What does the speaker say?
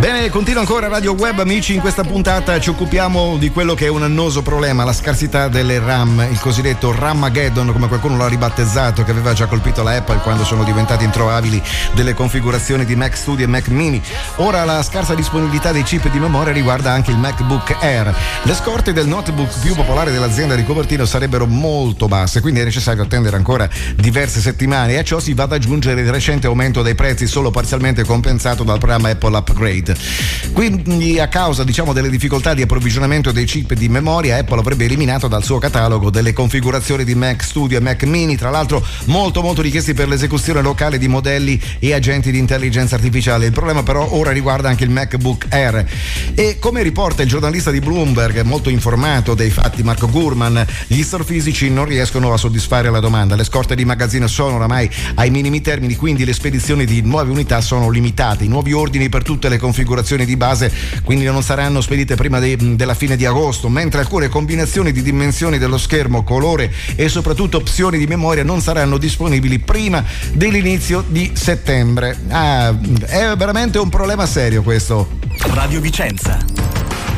Bene, continua ancora Radio Web, amici. In questa puntata ci occupiamo di quello che è un annoso problema, la scarsità delle RAM, il cosiddetto Ramageddon, come qualcuno l'ha ribattezzato, che aveva già colpito la Apple quando sono diventati introvabili delle configurazioni di Mac Studio e Mac Mini. Ora la scarsa disponibilità dei chip di memoria riguarda anche il MacBook Air. Le scorte del notebook più popolare dell'azienda di Cupertino sarebbero molto basse, quindi è necessario attendere ancora diverse settimane, e a ciò si va ad aggiungere il recente aumento dei prezzi, solo parzialmente compensato dal programma Apple Upgrade. Quindi, a causa delle difficoltà di approvvigionamento dei chip di memoria, Apple avrebbe eliminato dal suo catalogo delle configurazioni di Mac Studio e Mac Mini, tra l'altro molto richiesti per l'esecuzione locale di modelli e agenti di intelligenza artificiale. Il problema però ora riguarda anche il MacBook Air, e come riporta il giornalista di Bloomberg molto informato dei fatti Marco Gurman, gli store fisici non riescono a soddisfare la domanda. Le scorte di magazzino sono oramai ai minimi termini, quindi le spedizioni di nuove unità sono limitate. I nuovi ordini per tutte le configurazioni di base quindi non saranno spedite prima della fine di agosto, mentre alcune combinazioni di dimensioni dello schermo, colore e soprattutto opzioni di memoria non saranno disponibili prima dell'inizio di settembre. È veramente un problema serio questo. Radio Vicenza.